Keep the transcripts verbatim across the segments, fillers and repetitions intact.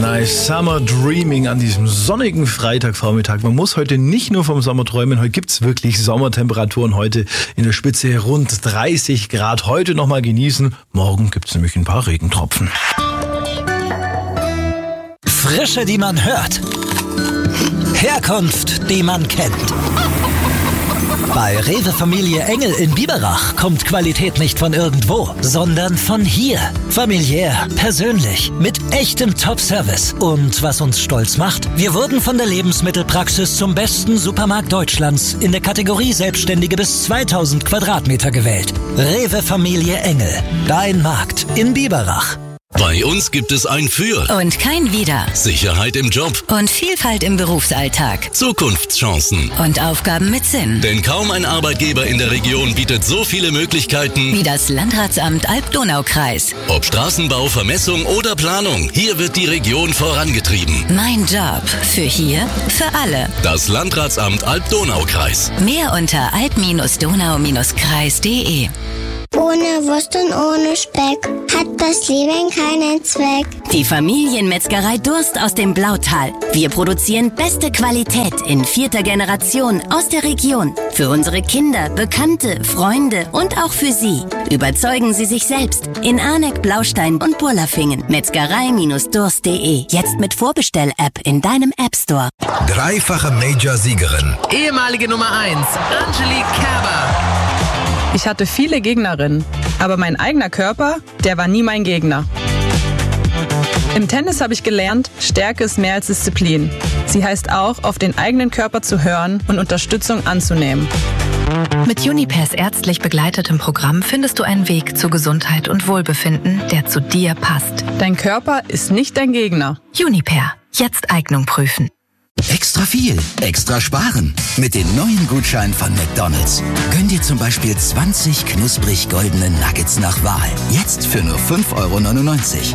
Nice Summer Dreaming an diesem sonnigen Freitagvormittag. Man muss heute nicht nur vom Sommer träumen, heute gibt's wirklich Sommertemperaturen. Heute in der Spitze rund dreißig Grad. Heute nochmal genießen. Morgen gibt's nämlich ein paar Regentropfen. Frische, die man hört. Herkunft, die man kennt. Bei Rewe Familie Engel in Biberach kommt Qualität nicht von irgendwo, sondern von hier. Familiär, persönlich, mit echtem Top-Service. Und was uns stolz macht, wir wurden von der Lebensmittelpraxis zum besten Supermarkt Deutschlands in der Kategorie Selbstständige bis zweitausend Quadratmeter gewählt. Rewe Familie Engel, dein Markt in Biberach. Bei uns gibt es ein Für und kein Wider. Sicherheit im Job und Vielfalt im Berufsalltag. Zukunftschancen und Aufgaben mit Sinn. Denn kaum ein Arbeitgeber in der Region bietet so viele Möglichkeiten wie das Landratsamt Alb-Donau-Kreis. Ob Straßenbau, Vermessung oder Planung, hier wird die Region vorangetrieben. Mein Job. Für hier, für alle. Das Landratsamt Alb-Donau-Kreis. Mehr unter alb Donau Kreis punkt de. Ohne Wurst und ohne Speck hat das Leben keinen Zweck. Die Familienmetzgerei Durst aus dem Blautal. Wir produzieren beste Qualität in vierter Generation aus der Region. Für unsere Kinder, Bekannte, Freunde und auch für Sie. Überzeugen Sie sich selbst in Arneck, Blaustein und Burlafingen. Metzgerei Durst punkt de. Jetzt mit Vorbestell-App in deinem App Store. Dreifache Major-Siegerin. Ehemalige Nummer eins, Angelique Kerber. Ich hatte viele Gegnerinnen, aber mein eigener Körper, der war nie mein Gegner. Im Tennis habe ich gelernt, Stärke ist mehr als Disziplin. Sie heißt auch, auf den eigenen Körper zu hören und Unterstützung anzunehmen. Mit Junipers ärztlich begleitetem Programm findest du einen Weg zu Gesundheit und Wohlbefinden, der zu dir passt. Dein Körper ist nicht dein Gegner. Juniper, jetzt Eignung prüfen. Extra viel, extra sparen. Mit den neuen Gutscheinen von McDonald's. Gönn dir zum Beispiel zwanzig knusprig goldene Nuggets nach Wahl. Jetzt für nur fünf Euro neunundneunzig.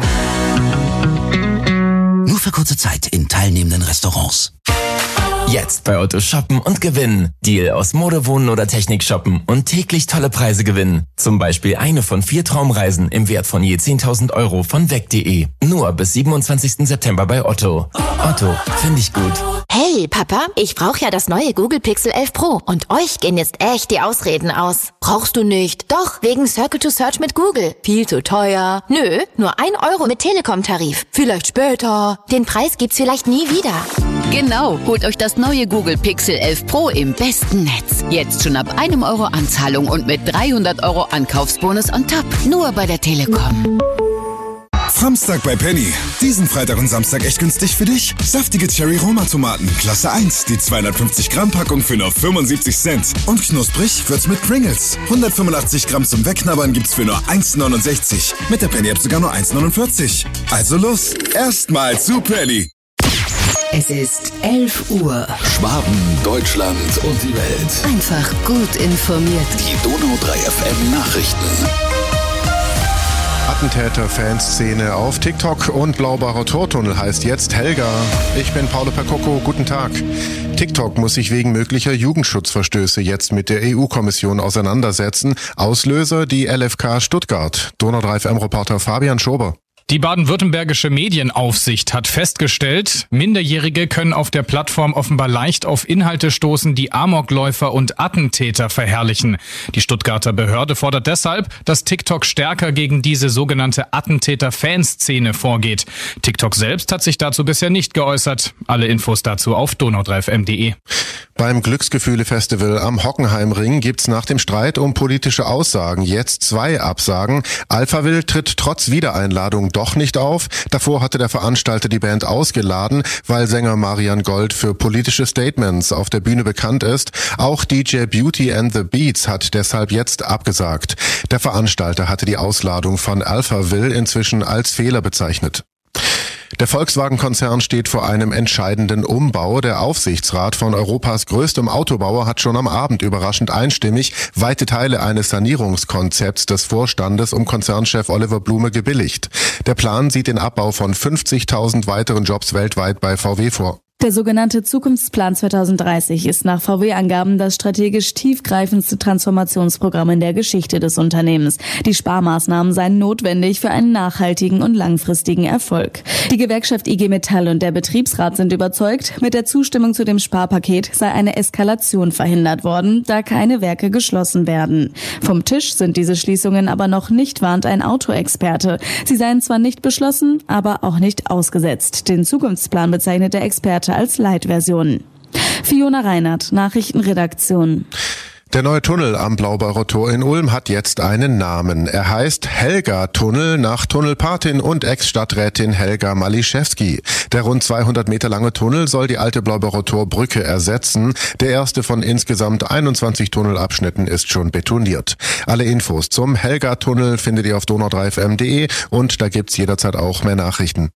Nur für kurze Zeit in teilnehmenden Restaurants. Jetzt bei Otto shoppen und gewinnen. Deal aus Mode, Wohnen oder Technik shoppen und täglich tolle Preise gewinnen. Zum Beispiel eine von vier Traumreisen im Wert von je zehntausend Euro von weg punkt de. Nur bis siebenundzwanzigsten September bei Otto. Otto, finde ich gut. Hey Papa, ich brauche ja das neue Google Pixel elf Pro und euch gehen jetzt echt die Ausreden aus. Brauchst du nicht? Doch, wegen Circle to Search mit Google. Viel zu teuer. Nö, nur ein Euro mit Telekom-Tarif. Vielleicht später. Den Preis gibt's vielleicht nie wieder. Genau, holt euch das neue Google Pixel elf Pro im besten Netz. Jetzt schon ab einem Euro Anzahlung und mit dreihundert Euro Ankaufsbonus on top. Nur bei der Telekom. Samstag bei Penny. Diesen Freitag und Samstag echt günstig für dich. Saftige Cherry-Roma-Tomaten, Klasse eins. Die zweihundertfünfzig Gramm Packung für nur fünfundsiebzig Cent. Und knusprig wird's mit Pringles. hundertfünfundachtzig Gramm zum Wegknabbern gibt's für nur eins neunundsechzig. Mit der Penny-App sogar nur eins neunundvierzig. Also los, erstmal zu Penny. Es ist elf Uhr. Schwaben, Deutschland und die Welt. Einfach gut informiert. Die Donau drei F M Nachrichten. Attentäter-Fanszene auf TikTok und Blaubarer Tortunnel heißt jetzt Helga. Ich bin Paolo Percocco, guten Tag. TikTok muss sich wegen möglicher Jugendschutzverstöße jetzt mit der E U-Kommission auseinandersetzen. Auslöser die L F K Stuttgart. Donau drei F M-Reporter Fabian Schober. Die baden-württembergische Medienaufsicht hat festgestellt, Minderjährige können auf der Plattform offenbar leicht auf Inhalte stoßen, die Amokläufer und Attentäter verherrlichen. Die Stuttgarter Behörde fordert deshalb, dass TikTok stärker gegen diese sogenannte Attentäter-Fanszene vorgeht. TikTok selbst hat sich dazu bisher nicht geäußert. Alle Infos dazu auf donau drei f m punkt de. Beim Glücksgefühle-Festival am Hockenheimring gibt's nach dem Streit um politische Aussagen jetzt zwei Absagen. Alphaville tritt trotz Wiedereinladung doch nicht auf. Davor hatte der Veranstalter die Band ausgeladen, weil Sänger Marian Gold für politische Statements auf der Bühne bekannt ist. Auch D J Beauty and the Beats hat deshalb jetzt abgesagt. Der Veranstalter hatte die Ausladung von Alphaville inzwischen als Fehler bezeichnet. Der Volkswagen-Konzern steht vor einem entscheidenden Umbau. Der Aufsichtsrat von Europas größtem Autobauer hat schon am Abend überraschend einstimmig weite Teile eines Sanierungskonzepts des Vorstandes um Konzernchef Oliver Blume gebilligt. Der Plan sieht den Abbau von fünfzigtausend weiteren Jobs weltweit bei V W vor. Der sogenannte Zukunftsplan zweitausenddreißig ist nach V W-Angaben das strategisch tiefgreifendste Transformationsprogramm in der Geschichte des Unternehmens. Die Sparmaßnahmen seien notwendig für einen nachhaltigen und langfristigen Erfolg. Die Gewerkschaft I G Metall und der Betriebsrat sind überzeugt, mit der Zustimmung zu dem Sparpaket sei eine Eskalation verhindert worden, da keine Werke geschlossen werden. Vom Tisch sind diese Schließungen aber noch nicht, warnt ein Autoexperte. Sie seien zwar nicht beschlossen, aber auch nicht ausgesetzt. Den Zukunftsplan bezeichnet der Experte als Light-Version. Fiona Reinhardt, Nachrichtenredaktion. Der neue Tunnel am Blaubeurer Tor in Ulm hat jetzt einen Namen. Er heißt Helga-Tunnel nach Tunnelpatin und Ex-Stadträtin Helga Maliszewski. Der rund zweihundert Meter lange Tunnel soll die alte Blaubeurer Tor-Brücke ersetzen. Der erste von insgesamt einundzwanzig Tunnelabschnitten ist schon betoniert. Alle Infos zum Helga-Tunnel findet ihr auf donau drei f m punkt de und da gibt's jederzeit auch mehr Nachrichten.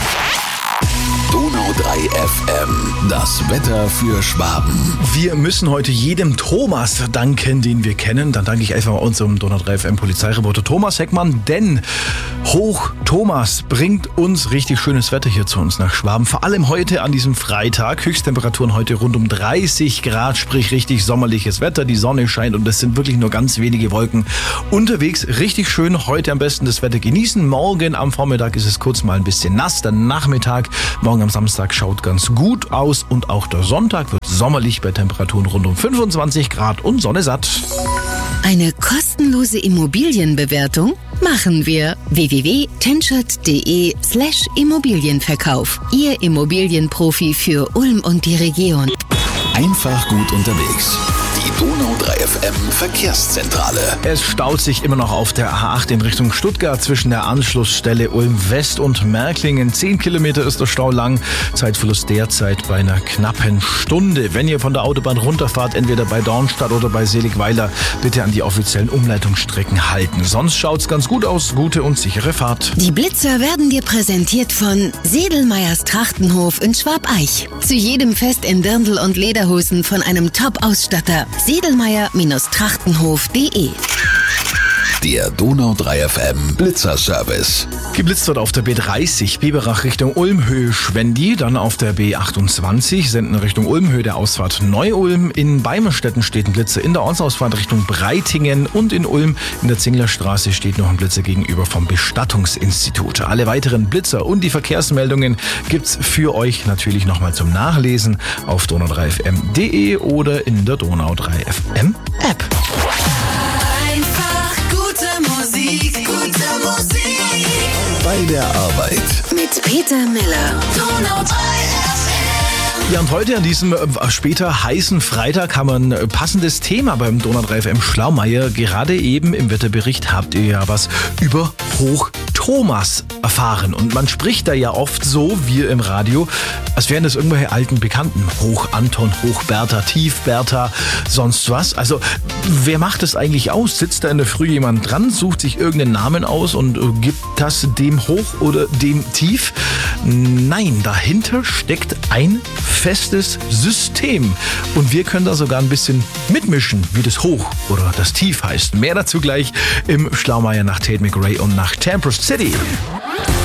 Donau drei F M, das Wetter für Schwaben. Wir müssen heute jedem Thomas danken, den wir kennen. Dann danke ich einfach mal unserem Donau drei F M Polizeireporter Thomas Heckmann, denn Hoch Thomas bringt uns richtig schönes Wetter hier zu uns nach Schwaben. Vor allem heute an diesem Freitag. Höchsttemperaturen heute rund um dreißig Grad, sprich richtig sommerliches Wetter. Die Sonne scheint und es sind wirklich nur ganz wenige Wolken unterwegs. Richtig schön. Heute am besten das Wetter genießen. Morgen am Vormittag ist es kurz mal ein bisschen nass. Der Nachmittag, morgen am Samstag schaut ganz gut aus und auch der Sonntag wird sommerlich bei Temperaturen rund um fünfundzwanzig Grad und Sonne satt. Eine kostenlose Immobilienbewertung machen wir. w w w punkt tenschert punkt de slash Immobilienverkauf. Ihr Immobilienprofi für Ulm und die Region. Einfach gut unterwegs. Die Donau drei F M Verkehrszentrale. Es staut sich immer noch auf der A acht in Richtung Stuttgart zwischen der Anschlussstelle Ulm West und Märklingen. Zehn Kilometer ist der Stau lang. Zeitverlust derzeit bei einer knappen Stunde. Wenn ihr von der Autobahn runterfahrt, entweder bei Dornstadt oder bei Seligweiler, bitte an die offiziellen Umleitungsstrecken halten. Sonst schaut's ganz gut aus. Gute und sichere Fahrt. Die Blitzer werden dir präsentiert von Sedelmeyers Trachtenhof in Schwabeich. Zu jedem Fest in Dirndl und Lederhosen von einem Top-Ausstatter. Sedelmeier Trachtenhof punkt de. Der Donau drei F M Blitzerservice. Geblitzt wird auf der B dreißig, Biberach Richtung Ulm-Höhe Schwendi, dann auf der B achtundzwanzig, Senden Richtung Ulm-Höhe der Ausfahrt Neu-Ulm. In Beimerstetten steht ein Blitzer in der Ortsausfahrt Richtung Breitingen und in Ulm in der Zinglerstraße steht noch ein Blitzer gegenüber vom Bestattungsinstitut. Alle weiteren Blitzer und die Verkehrsmeldungen gibt's für euch natürlich nochmal zum Nachlesen auf donau drei f m punkt de oder in der Donau drei F M App. Musik, gute Musik. Bei der Arbeit. Mit Peter Miller. Donau drei F M. Ja, und heute an diesem äh, später heißen Freitag haben wir ein äh, passendes Thema beim Donau drei F M Schlaumeier. Gerade eben im Wetterbericht habt ihr ja was über Hoch Thomas erfahren. Und man spricht da ja oft so, wir im Radio, als wären das irgendwelche alten Bekannten. Hoch Anton, Hoch Bertha, Tief Bertha, sonst was. Also, wer macht das eigentlich aus? Sitzt da in der Früh jemand dran, sucht sich irgendeinen Namen aus und äh, gibt das dem Hoch oder dem Tief? Nein, dahinter steckt ein festes System. Und wir können da sogar ein bisschen mitmischen, wie das Hoch oder das Tief heißt. Mehr dazu gleich im Schlaumeier nach Tate McRae und nach Temperance City.